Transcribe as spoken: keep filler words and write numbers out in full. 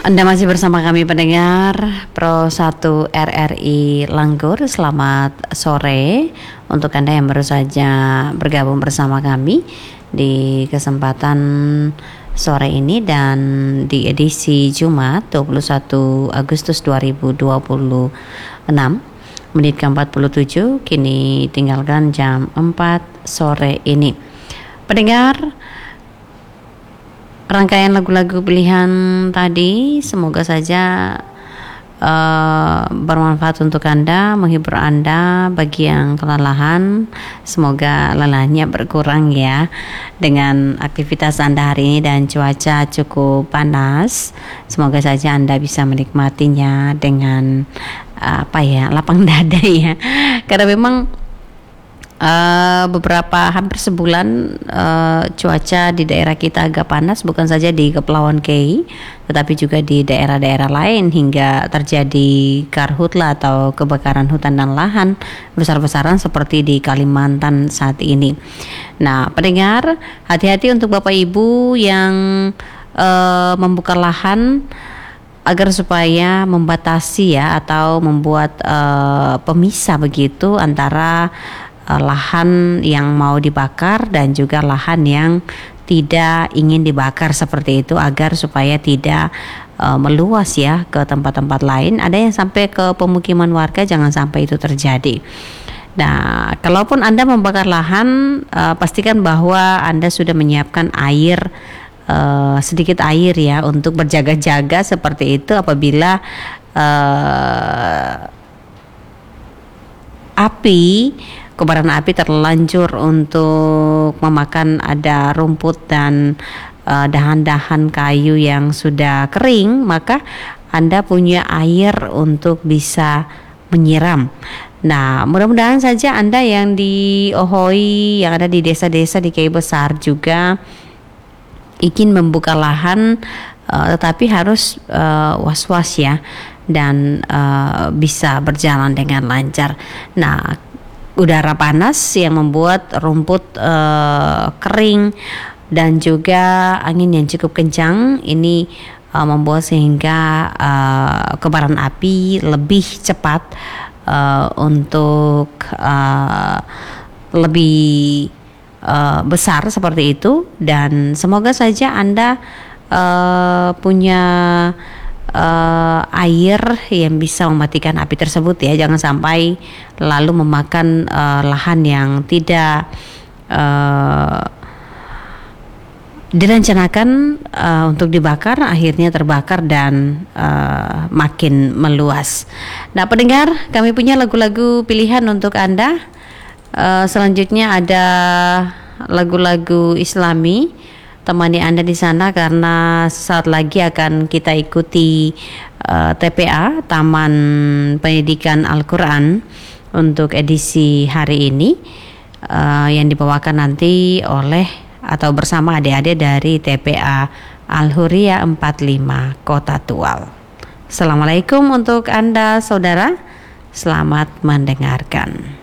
Anda masih bersama kami pendengar Pro satu R R I Langgur. Selamat sore untuk Anda yang baru saja bergabung bersama kami di kesempatan sore ini dan di edisi Jumat dua puluh satu Agustus dua ribu dua puluh enam, menit ke empat puluh tujuh, kini tinggalkan jam empat sore ini. Pendengar, rangkaian lagu-lagu pilihan tadi semoga saja uh, bermanfaat untuk Anda, menghibur Anda. Bagi yang kelelahan, semoga lelahnya berkurang ya dengan aktivitas Anda hari ini dan cuaca cukup panas. Semoga saja Anda bisa menikmatinya dengan uh, apa ya, lapang dada ya. Karena memang Uh, beberapa hampir sebulan uh, cuaca di daerah kita agak panas, bukan saja di Kepulauan Kei tetapi juga di daerah-daerah lain, hingga terjadi karhutla atau kebakaran hutan dan lahan besar-besaran seperti di Kalimantan saat ini. Nah, pendengar, hati-hati untuk Bapak Ibu yang uh, membuka lahan agar supaya membatasi ya atau membuat uh, pemisah begitu antara lahan yang mau dibakar dan juga lahan yang tidak ingin dibakar, seperti itu, agar supaya tidak uh, meluas ya ke tempat-tempat lain. Ada yang sampai ke pemukiman warga, jangan sampai itu terjadi. Nah, kalaupun Anda membakar lahan, uh, pastikan bahwa Anda sudah menyiapkan air, uh, sedikit air ya, untuk berjaga-jaga seperti itu apabila uh, api kobaran api terlanjur untuk memakan ada rumput dan uh, dahan-dahan kayu yang sudah kering, maka Anda punya air untuk bisa menyiram. Nah, mudah-mudahan saja Anda yang di Ohoi, yang ada di desa-desa di Kei Besar juga ingin membuka lahan, uh, tetapi harus uh, was-was ya, dan uh, bisa berjalan dengan lancar. Nah, udara panas yang membuat rumput uh, kering dan juga angin yang cukup kencang ini uh, membuat sehingga uh, kobaran api lebih cepat uh, untuk uh, lebih uh, besar seperti itu. Dan semoga saja Anda uh, punya Uh, air yang bisa mematikan api tersebut ya. Jangan sampai lalu memakan uh, lahan yang tidak uh, direncanakan uh, untuk dibakar, akhirnya terbakar dan uh, makin meluas. Nah, pendengar, kami punya lagu-lagu pilihan untuk Anda. Uh, selanjutnya ada lagu-lagu Islami. Temani Anda di sana karena saat lagi akan kita ikuti uh, T P A, Taman Pendidikan Al-Quran, untuk edisi hari ini uh, yang dibawakan nanti oleh atau bersama adik-adik dari T P A Al-Huriyah empat puluh lima Kota Tual. Assalamualaikum untuk Anda saudara, selamat mendengarkan.